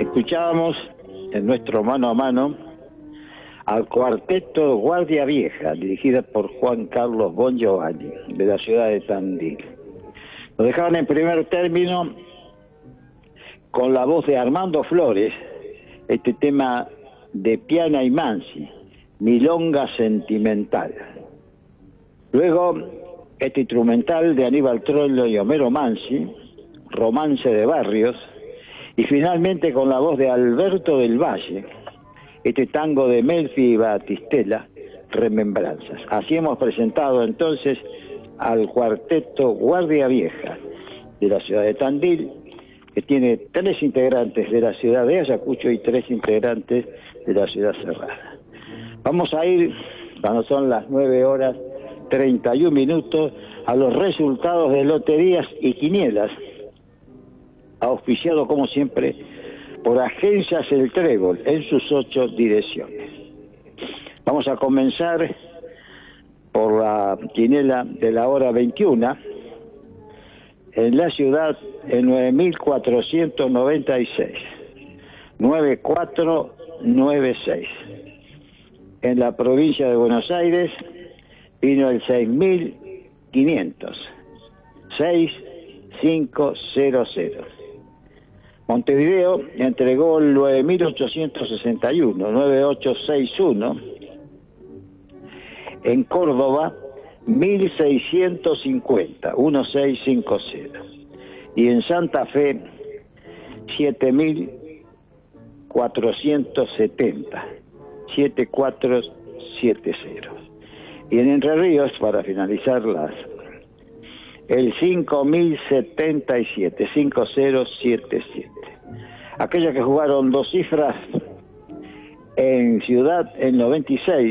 Escuchábamos en nuestro mano a mano al cuarteto Guardia Vieja, dirigida por Juan Carlos Bon Giovanni, de la ciudad de Tandil. Nos dejaban en primer término con la voz de Armando Flores, este tema de Piana y Mansi, Milonga Sentimental. Luego, este instrumental de Aníbal Troilo y Homero Mansi, Romance de Barrios, y finalmente con la voz de Alberto del Valle, este tango de Melfi y Batistela, Remembranzas. Así hemos presentado entonces al cuarteto Guardia Vieja de la ciudad de Tandil, que tiene 3 integrantes de la ciudad de Ayacucho y 3 integrantes de la ciudad cerrada. Vamos a ir, cuando son las 9:31, a los resultados de loterías y quinielas, auspiciado como siempre por Agencias El Trébol en sus 8 direcciones. Vamos a comenzar por la quiniela de la hora 21, en la ciudad en 9.496, 9496. En la provincia de Buenos Aires vino el 6.500, 6500. Montevideo entregó el 9.861, 9861. En Córdoba, 1.650, 1650. Y en Santa Fe, 7.470, 7470. Y en Entre Ríos, para finalizar el 5.077, 5077. Aquellos que jugaron 2 cifras en ciudad, el 96,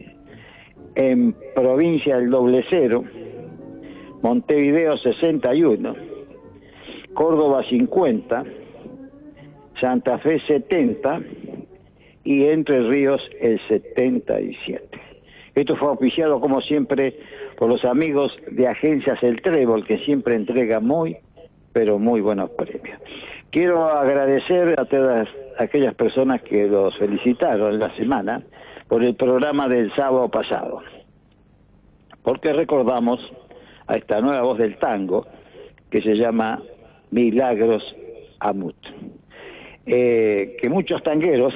en provincia el 00, Montevideo 61, Córdoba 50, Santa Fe 70 y Entre Ríos el 77. Esto fue auspiciado como siempre por los amigos de Agencias El Trébol, que siempre entrega muy, pero muy buenos premios. Quiero agradecer a todas aquellas personas que los felicitaron en la semana por el programa del sábado pasado, porque recordamos a esta nueva voz del tango que se llama Milagros Amut, que muchos tangueros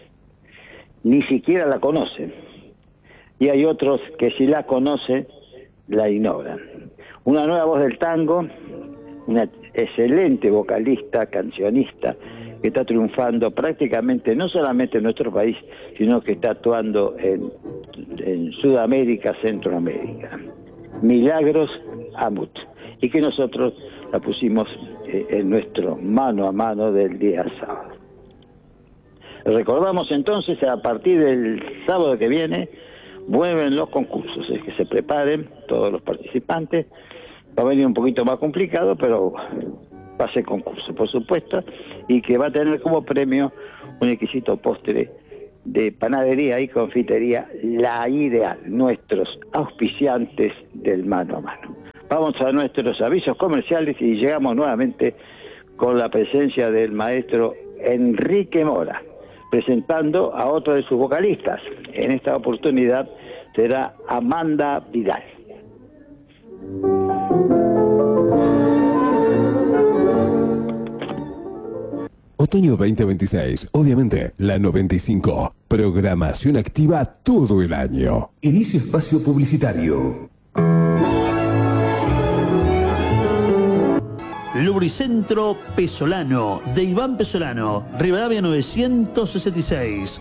ni siquiera la conocen, y hay otros que si la conocen la ignoran. Una nueva voz del tango, una excelente vocalista, cancionista, que está triunfando prácticamente no solamente en nuestro país, sino que está actuando en Sudamérica, Centroamérica. Milagros Amut, y que nosotros la pusimos en nuestro mano a mano del día sábado. Recordamos entonces, a partir del sábado que viene, vuelven los concursos, es que se preparen todos los participantes. Va a venir un poquito más complicado, pero va a ser concurso, por supuesto, y que va a tener como premio un exquisito postre de panadería y confitería La Ideal, nuestros auspiciantes del mano a mano. Vamos a nuestros avisos comerciales y llegamos nuevamente con la presencia del maestro Enrique Mora, presentando a otro de sus vocalistas. En esta oportunidad será Amanda Vidal. Otoño 2026, obviamente, la 95. Programación activa todo el año. Inicio espacio publicitario. Lubricentro Pesolano, de Iván Pesolano, Rivadavia 966,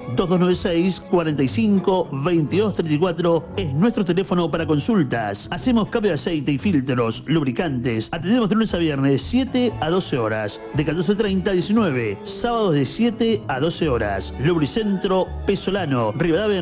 2296-45-2234 es nuestro teléfono para consultas. Hacemos cambio de aceite y filtros, lubricantes. Atendemos de lunes a viernes de 7 a 12 horas, de 14:30 a 19, sábados de 7 a 12 horas. Lubricentro Pesolano, Rivadavia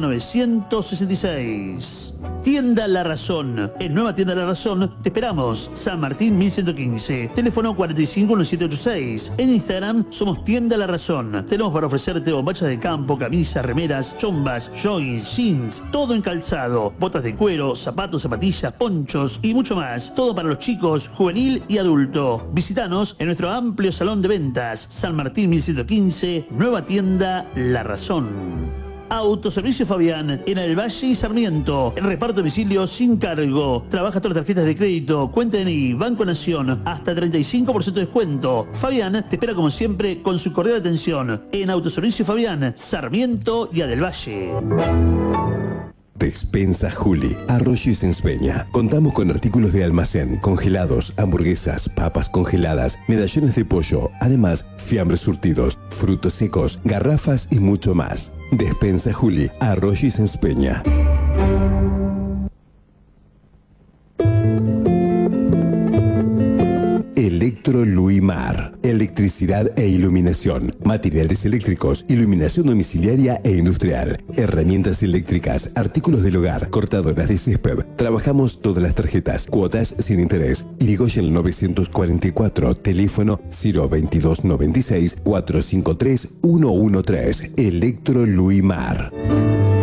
966. Tienda La Razón. En Nueva Tienda La Razón te esperamos. San Martín 1115. Teléfono teléfono 451786. En Instagram somos Tienda La Razón. Tenemos para ofrecerte bombachas de campo, camisas, remeras, chombas, joggings, jeans, todo en calzado, botas de cuero, zapatos, zapatillas, ponchos y mucho más. Todo para los chicos, juvenil y adulto. Visítanos en nuestro amplio salón de ventas, San Martín 1115, nueva tienda La Razón. Autoservicio Fabián, en El Valle y Sarmiento. El reparto de domicilio sin cargo. Trabaja todas las tarjetas de crédito, cuenta DNI, Banco Nación, hasta 35% de descuento. Fabián te espera como siempre con su cordial atención en Autoservicio Fabián, Sarmiento y Del Valle. Despensa Juli, Arroyo y Senspeña. Contamos con artículos de almacén, congelados, hamburguesas, papas congeladas, medallones de pollo, además fiambres surtidos, frutos secos, garrafas y mucho más. Despensa Juli, Arroyo y Senspeña. Electro Luimar. Electricidad e iluminación. Materiales eléctricos, iluminación domiciliaria e industrial. Herramientas eléctricas, artículos del hogar, cortadoras de césped. Trabajamos todas las tarjetas, cuotas sin interés. Irigoyen 944, teléfono 02296 453 113. Electro Luimar.